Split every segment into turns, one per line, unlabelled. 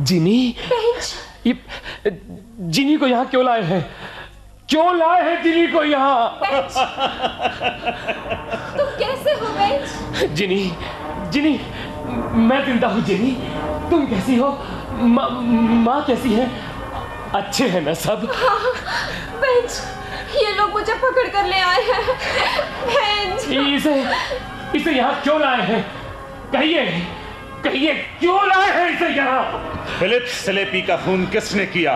जिनी, ये जिनी को यहाँ क्यों लाए हैं? क्यों लाए हैं जिनी को यहाँ?
तुम कैसे हो बेंच?
जिनी, जिनी, मैं जिंदा हूँ जिनी। तुम कैसी हो? माँ कैसी है? अच्छे हैं ना सब?
हाँ, बेंच, ये लोग मुझे पकड़ कर ले आए हैं। बेंच,
इसे यहाँ क्यों लाए हैं? कहिए, कहिए क्यों लाए हैं इसे यहाँ?
फिलिप्स सेलेपी का खून किसने किया?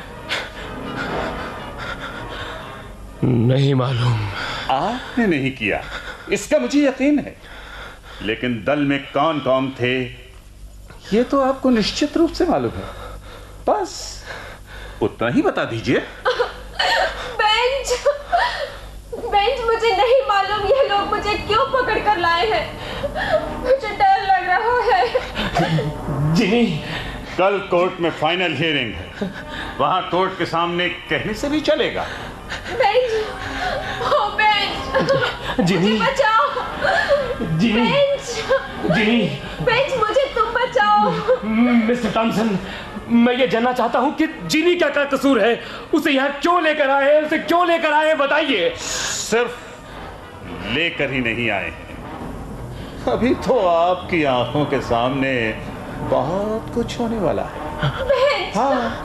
नहीं मालूम।
आपने नहीं किया, इसका मुझे यकीन है, लेकिन दल में कौन कौन थे ये तो आपको निश्चित रूप से मालूम है। बस उतना ही बता दीजिए।
बेंच, बेंच, मुझे नहीं मालूम ये लोग मुझे क्यों पकड़ कर लाए हैं। मुझे डर लग रहा है।
जिनी,
कल कोर्ट में फाइनल हियरिंग है, वहां कोर्ट के सामने कहने से भी चलेगा।
बेंच, ओ बेंच,
जिनी,
मुझे बचाओ।
जिनी,
बेंच,
जिनी,
बेंच, मुझे तुम बचाओ।
मिस्टर टॉमसन, मैं ये जानना चाहता हूँ कि जिनी क्या क्या कसूर है? उसे यहाँ क्यों लेकर आए हैं? उसे क्यों लेकर आए हैं बताइए।
सिर्फ लेकर ही नहीं आए हैं, अभी तो आपकी आंखों के सामने बहुत कुछ होने वाला है। हाँ,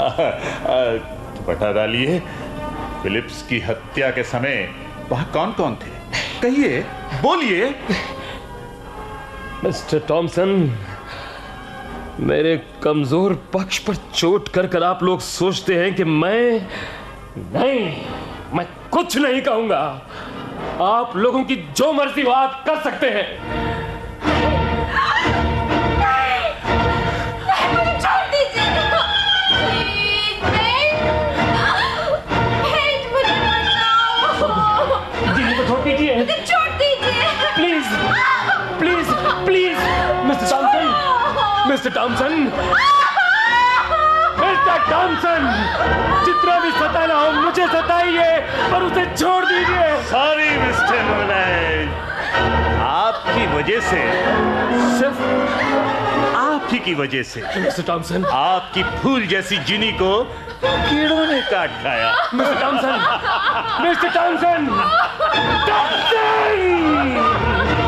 बता डालिए, फिलिप्स की हत्या के समय वहां कौन कौन थे? कहिए, बोलिए।
मिस्टर टॉमसन, मेरे कमजोर पक्ष पर चोट कर कर आप लोग सोचते हैं कि मैं कुछ नहीं कहूंगा। आप लोगों की जो मर्जी हो आप कर सकते हैं।
मुझे छोड़ दीजिए। प्लीज, बेंच, मुझे बचाओ।
जिनी को छोड़ दीजिए।
मुझे छोड़ दीजिए।
Please, please, please, mister Thomson, mister Thomson, mister Thomson, जितना भी सताना हो मुझे सताइए, पर उसे छोड़ दीजिए।
सॉरी मिस्टर नोलैंड, आपकी वजह से, सिर्फ आप ही की वजह से
मिस्टर टॉमसन,
आपकी फूल जैसी जिनी को कीड़ों ने काट खाया।
Mister Thomson, mister Thomson, Thomson!